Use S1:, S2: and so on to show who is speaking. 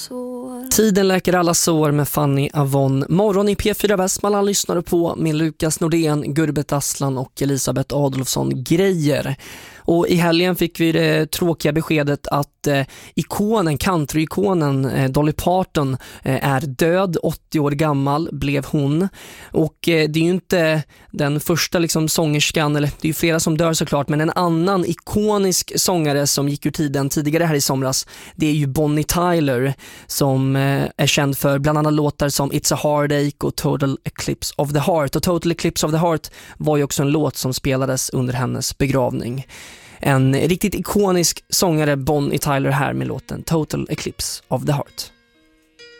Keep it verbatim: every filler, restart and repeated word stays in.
S1: Tiden läker alla sår med Fanny Avon. Morgon i P fyra Västmanland lyssnade på med Lukas Nordén, Gurbet Aslan och Elisabeth Adolfsson Grejer. Och i helgen fick vi det tråkiga beskedet att eh, ikonen, country-ikonen eh, Dolly Parton eh, är död. åttio år gammal blev hon. Och eh, det är ju inte den första liksom, sångerskan, eller det är ju flera som dör såklart, men en annan ikonisk sångare som gick ur tiden tidigare här i somras, det är ju Bonnie Tyler, som eh, är känd för bland annat låtar som It's a Heartache och Total Eclipse of the Heart. Och Total Eclipse of the Heart var ju också en låt som spelades under hennes begravning. En riktigt ikonisk sångare, Bonnie Tyler, här med låten Total Eclipse of the Heart.